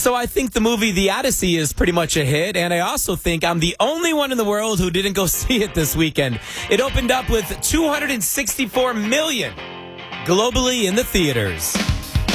So I think the movie The Odyssey is pretty much a hit, and I also think I'm the only one in the world who didn't go see it this weekend. It opened up with $264 million globally in the theaters.